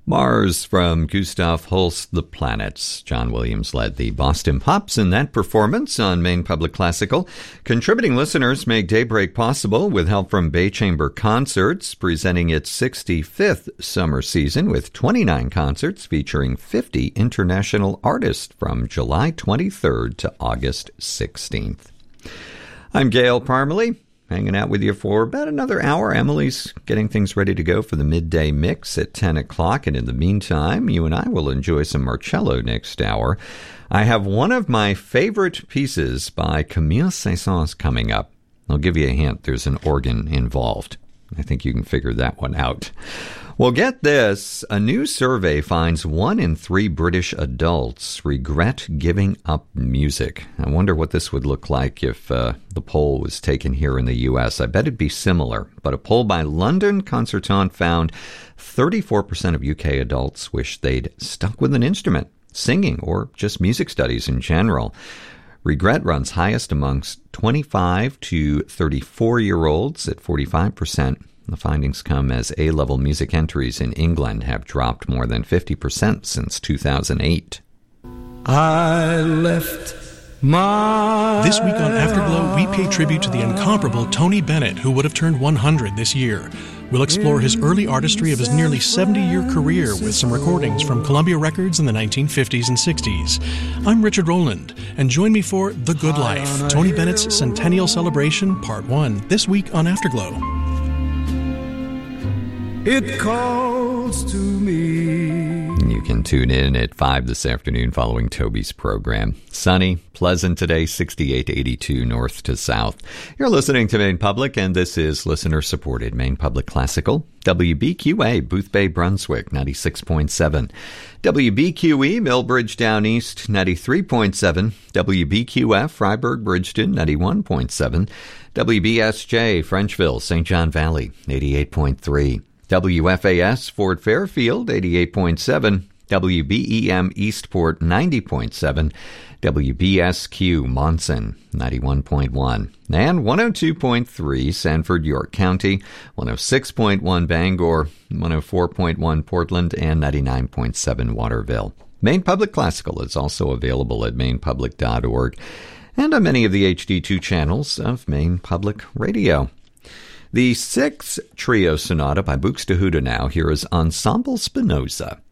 Mars from Gustav Holst, The Planets. John Williams led the Boston Pops in that performance on Maine Public Classical. Contributing listeners make Daybreak possible with help from Bay Chamber Concerts, presenting its 65th summer season with 29 concerts featuring 50 international artists from July 23rd to August 16th. I'm Gail Parmalee, hanging out with you for about another hour. Emily's getting things ready to go for the midday mix at 10 o'clock. And in the meantime, you and I will enjoy some Marcello next hour. I have one of my favorite pieces by Camille Saint-Saëns coming up. I'll give you a hint. There's an organ involved. I think you can figure that one out. Well, get this. A new survey finds 1 in 3 British adults regret giving up music. I wonder what this would look like if the poll was taken here in the U.S. I bet it'd be similar. But a poll by London Concertant found 34% of UK adults wish they'd stuck with an instrument, singing, or just music studies in general. Regret runs highest amongst 25 to 34-year-olds at 45%. The findings come as A-level music entries in England have dropped more than 50% since 2008. I left my... This week on Afterglow, we pay tribute to the incomparable Tony Bennett, who would have turned 100 this year. We'll explore his early artistry of his nearly 70-year career with some recordings from Columbia Records in the 1950s and 60s. I'm Richard Rowland, and join me for The Good Life, Tony Bennett's Centennial Celebration, Part 1, this week on Afterglow. It calls to me. You can tune in at 5 this afternoon following Toby's program. Sunny, pleasant today, 68 to 82 north to south. You're listening to Maine Public, and this is listener-supported Maine Public Classical. WBQA, Boothbay, Brunswick, 96.7. WBQE, Millbridge Down East, 93.7. WBQF, Freiburg, Bridgeton, 91.7. WBSJ, Frenchville, St. John Valley, 88.3. WFAS, Fort Fairfield, 88.7. WBEM, Eastport, 90.7. WBSQ, Monson, 91.1. And 102.3, Sanford, York County, 106.1, Bangor, 104.1, Portland, and 99.7, Waterville. Maine Public Classical is also available at mainepublic.org and on many of the HD2 channels of Maine Public Radio. The 6th Trio Sonata by Buxtehude now. Here is Ensemble Spinoza.